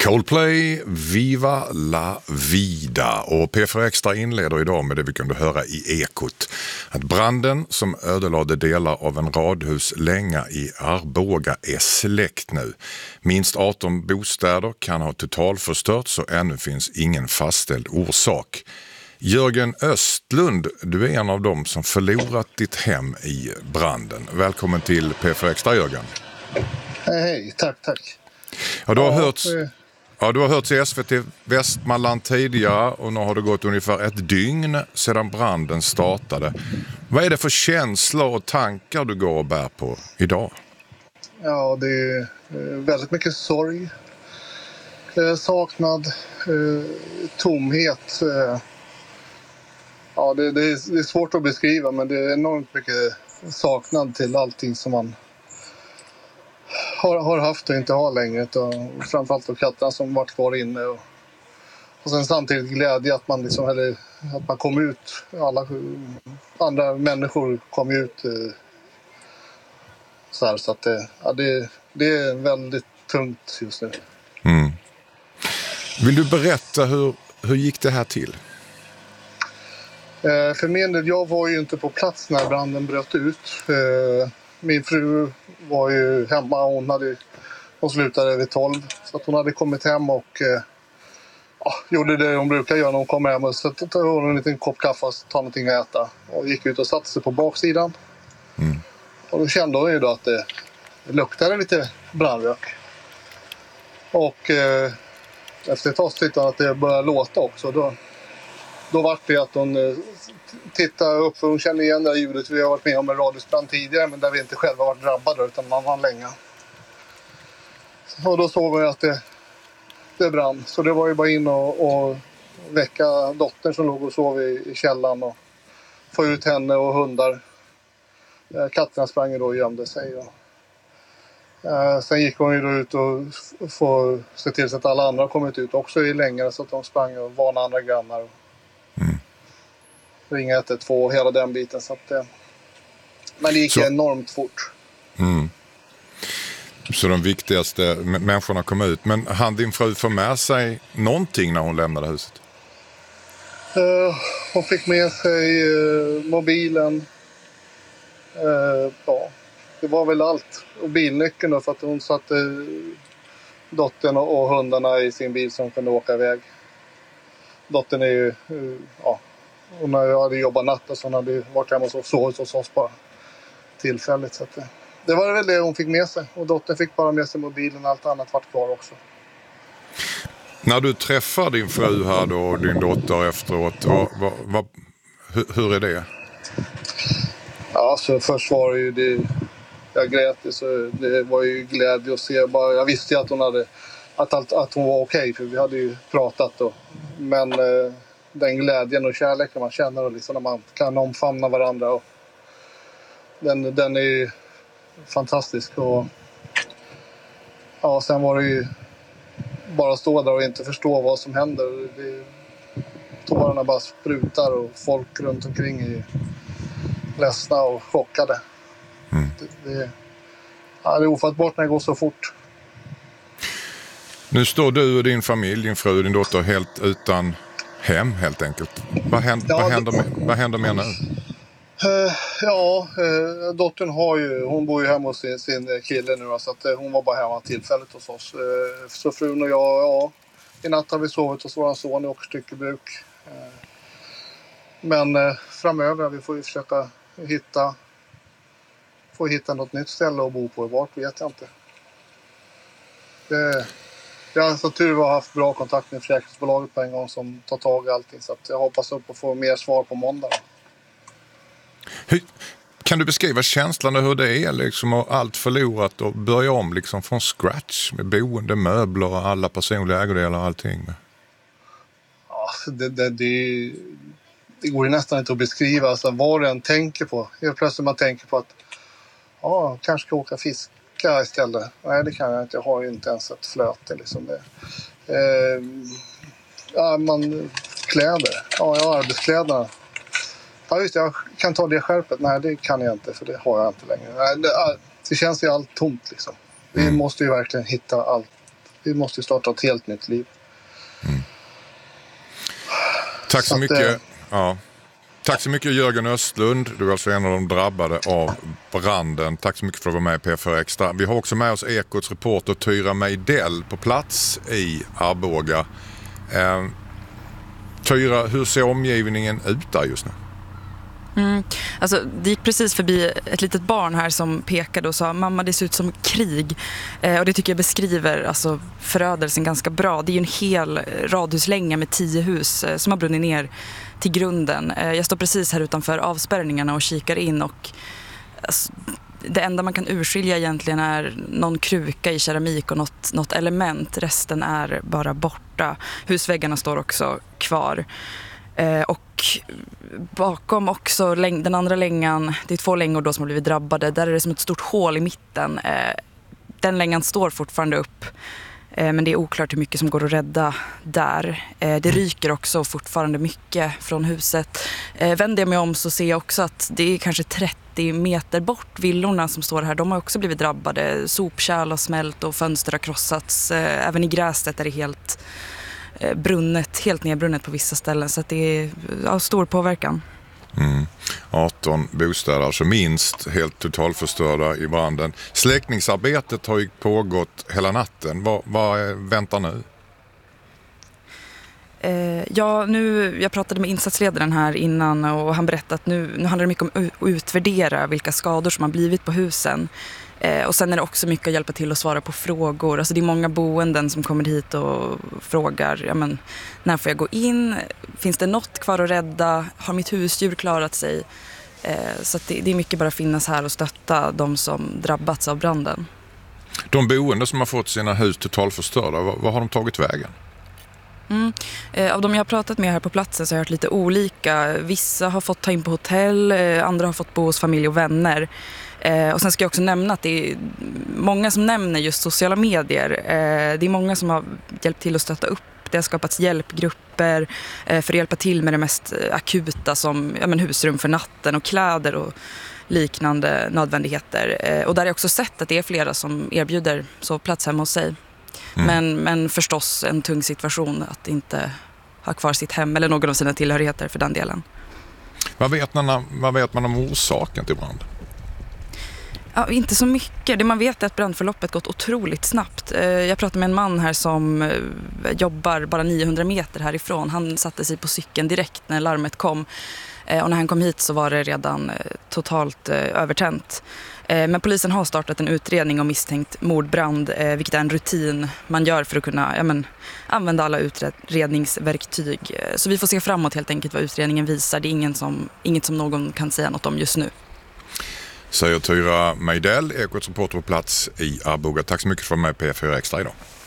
Coldplay, Viva la vida, och P4 Extra inleder idag med det vi kunde höra i Ekot. Att branden som ödelade delar av en radhuslänga i Arboga är släckt nu. Minst 18 bostäder kan ha totalförstörts och ännu finns ingen fastställd orsak. Jörgen Östlund, du är en av dem som förlorat ditt hem i branden. Välkommen till P4 Extra, Jörgen. Hej, tack. Ja, du har hört i SVT Västmanland tidigare och nu har det gått ungefär ett dygn sedan branden startade. Vad är det för känslor och tankar du går och bär på idag? Ja, det är väldigt mycket sorg, saknad, tomhet. Ja, det är svårt att beskriva, men det är enormt mycket saknad till allting som man har haft och inte har längre. Och framförallt de katterna som varit kvar inne. Och sen samtidigt glädje att man, att man kom ut. Alla andra människor kom ut. Så att det är väldigt tungt just nu. Mm. Vill du berätta hur gick det här till? För min del, jag var ju inte på plats när branden bröt ut. Min fru var ju hemma, hon slutade vid 12. Så att hon hade kommit hem och gjorde det hon brukar göra när hon kommer hem. Och så tog hon en liten kopp kaffe och tog någonting att äta. Och gick ut och satte sig på baksidan. Mm. Och då kände hon ju då att det luktade lite brandrök. Och efter ett tag tyckte hon att det började låta också. Då var det att hon tittade upp, för hon kände igen det här ljudet. Vi har varit med om en radhusbrand tidigare, men där vi inte själva varit drabbade utan man var länge. Och då såg vi att det brann. Så det var ju bara in och väcka dottern som låg och sov i källaren och få ut henne och hundar. Katterna sprang då och gömde sig. Sen gick hon ju då ut och få se till så att alla andra kommit ut också i längre, så att de sprang och varnade andra grannar. Ringa 112 och hela den biten. Så att, men det gick enormt fort. Mm. Så de viktigaste människorna kom ut. Men hann din fru få med sig någonting när hon lämnade huset? Hon fick med sig mobilen. Det var väl allt. Och bilnyckeln då, för att hon satte dottern och hundarna i sin bil som kunde åka iväg. Dottern är ju... Hon hade jobbat natt och så hon hade varit hemma och sovit hos oss bara tillfälligt. Så att det var väl det hon fick med sig. Och dottern fick bara med sig mobilen, allt annat vart kvar också. När du träffar din fru här då och din dotter efteråt, hur är det? Ja, så först var det ju det, jag grät, så det var ju glädje att se. Jag visste ju att hon hade att hon var okej, för vi hade ju pratat då. Men den glädjen och kärleken man känner och liksom när man kan omfamna varandra, och den är ju fantastisk. Och sen var det ju bara att stå där och inte förstå vad som händer. Tårarna bara sprutar och folk runt omkring är ledsna och chockade. Det är ofattbart när det går så fort. Nu står du och din familj, din fru och din dotter helt utan hem helt enkelt. Vad händer med nu? Dottern hon bor ju hemma hos sin kille nu, så att hon var bara hemma tillfälligt hos oss. Så frun och jag, i natt har vi sovit hos våran son i Åkerstyckebruk. Men framöver vi får ju försöka hitta något nytt ställe att bo på. Vart vet jag inte. Jag har så tur att ha haft bra kontakt med försäkringsbolaget på en gång som tar tag i allting. Så att jag hoppas upp att få mer svar på måndag. Kan du beskriva känslan och hur det är liksom, och allt förlorat och börja om liksom från scratch med boende, möbler och alla personliga ägodelar och allting? Ja, det går ju nästan inte att beskriva, alltså, vad du än tänker på. Helt plötsligt man tänker på att kanske ska åka fiska istället. Nej, det kan jag inte. Jag har ju inte ens ett flöte. Liksom. Kläder. Ja, jag har arbetskläderna. Ja, just det, jag kan ta det skärpet. Nej, det kan jag inte, för det har jag inte längre. Nej, det känns ju allt tomt liksom. Vi måste ju verkligen hitta vi måste starta ett helt nytt liv. Tack så mycket. Ja. Tack så mycket Jörgen Östlund. Du är alltså en av de drabbade av branden. Tack så mycket för att vara med i P4 Extra. Vi har också med oss Ekots reporter Tyra Meidell på plats i Arboga. Tyra, hur ser omgivningen ut där just nu? Alltså, det gick precis förbi ett litet barn här som pekade och sa mamma, det ser ut som krig. Och det tycker jag beskriver alltså, förödelsen ganska bra. Det är ju en hel radhuslänga med 10 hus som har brunnit ner till grunden. Jag står precis här utanför avspärrningarna och kikar in och alltså, det enda man kan urskilja egentligen är någon kruka i keramik och något element. Resten är bara borta. Husväggarna står också kvar. Och bakom också den andra längan, det är 2 längor då som har blivit drabbade, där är det som ett stort hål i mitten. Den längan står fortfarande upp, men det är oklart hur mycket som går att rädda där. Det ryker också fortfarande mycket från huset. Vänder jag mig om så ser jag också att det är kanske 30 meter bort, villorna som står här, de har också blivit drabbade. Sopkärl har smält och fönster har krossats. Även i gräset är det helt nedbrunnet på vissa ställen, så att det är stor påverkan. 18 bostäder, alltså minst, helt totalförstörda i branden. Släckningsarbetet har ju pågått hela natten. Vad väntar nu? Jag pratade med insatsledaren här innan och han berättade att nu handlar det mycket om att utvärdera vilka skador som har blivit på husen. Och sen är det också mycket att hjälpa till att svara på frågor. Alltså det är många boenden som kommer hit och frågar när får jag gå in? Finns det något kvar att rädda? Har mitt husdjur klarat sig? Så att det är mycket bara att finnas här och stötta de som drabbats av branden. De boende som har fått sina hus totalförstörda, vad har de tagit vägen? Av de jag har pratat med här på platsen så har jag hört lite olika. Vissa har fått ta in på hotell, andra har fått bo hos familj och vänner. Och sen ska jag också nämna att det är många som nämner just sociala medier. Det är många som har hjälpt till att stötta upp. Det har skapats hjälpgrupper för att hjälpa till med det mest akuta som husrum för natten och kläder och liknande nödvändigheter. Och där har jag också sett att det är flera som erbjuder sovplats hemma hos sig. Men förstås en tung situation att inte ha kvar sitt hem eller någon av sina tillhörigheter för den delen. Vad vet man om orsaken till branden? Ja, inte så mycket. Det man vet är att brandförloppet gått otroligt snabbt. Jag pratade med en man här som jobbar bara 900 meter härifrån. Han satte sig på cykeln direkt när larmet kom. Och när han kom hit så var det redan totalt övertänt. Men polisen har startat en utredning om misstänkt mordbrand, vilket är en rutin man gör för att kunna använda alla utredningsverktyg. Så vi får se framåt helt enkelt vad utredningen visar. Det är inget som någon kan säga något om just nu. Säger Tyra Meidell, Ekots reporter på plats i Arboga. Tack så mycket för att du var med på P4 Extra idag.